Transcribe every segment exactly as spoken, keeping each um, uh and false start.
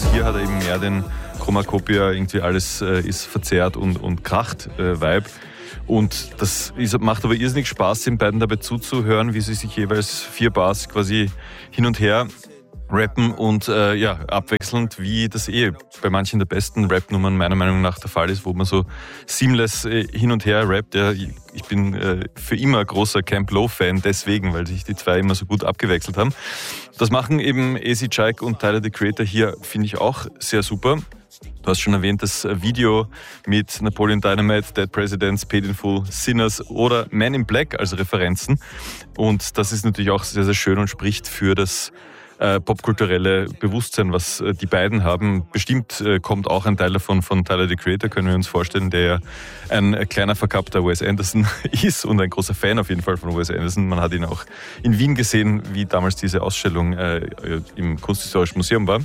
Hier hat er eben mehr den Chromacopia, irgendwie alles äh, ist verzerrt und, und kracht äh, Vibe. Und das ist, macht aber irrsinnig Spaß, den beiden dabei zuzuhören, wie sie sich jeweils vier Bars quasi hin und her rappen und äh, ja, abwechselnd, wie das eh bei manchen der besten Rap-Nummern meiner Meinung nach der Fall ist, wo man so seamless äh, hin und her rappt. Ja, ich bin äh, für immer großer Camp Lo-Fan, deswegen, weil sich die zwei immer so gut abgewechselt haben. Das machen eben Easy Chike und Tyler, the Creator hier, finde ich auch sehr super. Du hast schon erwähnt, das Video mit Napoleon Dynamite, Dead Presidents, Paid in Full, Sinners oder Man in Black als Referenzen. Und das ist natürlich auch sehr, sehr schön und spricht für das äh, popkulturelle Bewusstsein, was äh, die beiden haben. Bestimmt äh, kommt auch ein Teil davon von Tyler, the Creator, können wir uns vorstellen, der ja ein äh, kleiner verkappter Wes Anderson ist und ein großer Fan auf jeden Fall von Wes Anderson. Man hat ihn auch in Wien gesehen, wie damals diese Ausstellung äh, im Kunsthistorischen Museum war.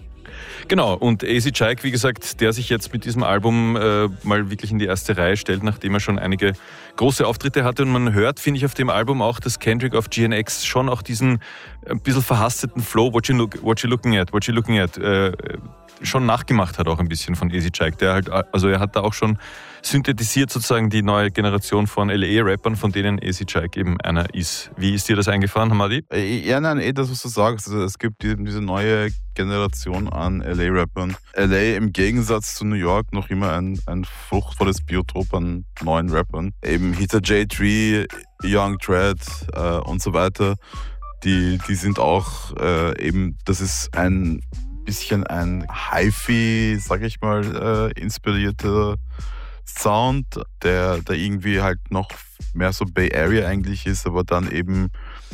Genau, und Easy Chike, wie gesagt, der sich jetzt mit diesem Album äh, mal wirklich in die erste Reihe stellt, nachdem er schon einige große Auftritte hatte. Und man hört, finde ich, auf dem Album auch, dass Kendrick auf G N X schon auch diesen ein bisschen verhasteten Flow, what you, look, what you looking at, what you looking at, äh, schon nachgemacht hat auch ein bisschen von Easy Chike. Der halt, also er hat da auch schon synthetisiert sozusagen die neue Generation von L A-Rappern, von denen Easy Chike eben einer ist. Wie ist dir das eingefahren, Hamadi? Ja, nein, eh das, was du sagst. Also es gibt die, diese neue Generation an L A-Rappern. L A im Gegensatz zu New York noch immer ein, ein fruchtvolles Biotop an neuen Rappern. Eben Hita J drei, Young Dread äh, und so weiter. Die, die sind auch äh, eben, das ist ein bisschen ein Hi-Fi, sag ich mal, äh, inspirierter Sound, der, der irgendwie halt noch mehr so Bay Area eigentlich ist, aber dann eben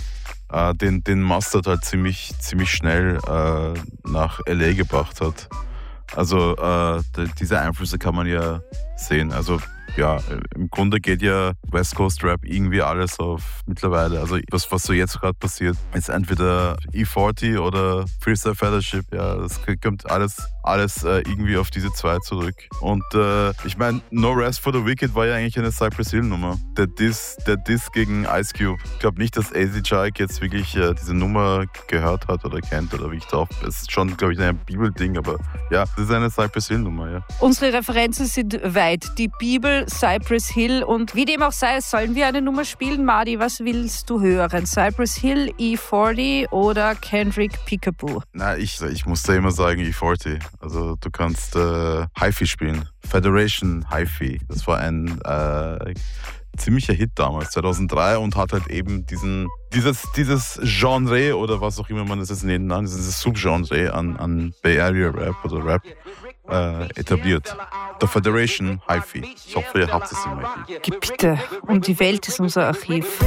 äh, den, den Mustard halt ziemlich, ziemlich schnell äh, nach L A gebracht hat. Also äh, die, diese Einflüsse kann man ja sehen. Also ja, im Grunde geht ja West Coast Rap irgendwie alles auf mittlerweile. Also was, was so jetzt gerade passiert, ist entweder E vierzig oder Freestyle Fellowship. Ja, das kommt alles, alles äh, irgendwie auf diese zwei zurück. Und äh, ich meine, No Rest for the Wicked war ja eigentlich eine Cypress Hill Nummer. Der Diss, der Diss gegen Ice Cube. Ich glaube nicht, dass Easy Chike jetzt wirklich äh, diese Nummer gehört hat oder kennt oder wie ich drauf. Es ist schon, glaube ich, ein Bibelding, aber ja, das ist eine Cypress Hill Nummer, ja. Unsere Referenzen sind weit. Die Bibel, Cypress Hill und wie dem auch sei, sollen wir eine Nummer spielen? Madi, was willst du hören? Cypress Hill, E vierzig oder Kendrick Peekaboo? Na, ich, ich muss da immer sagen E vierzig. Also du kannst äh, Hi-Fi spielen. Federation Hi-Fi. Das war ein äh, ziemlicher Hit damals, zweitausenddrei, und hat halt eben diesen, dieses, dieses Genre oder was auch immer man das jetzt nennen kann, dieses Subgenre an, an Bay Area Rap oder Rap äh, etabliert. The Federation Hi-Fi. Ich hoffe, ihr habt es im Archiv. Bitte, und die Welt ist unser Archiv.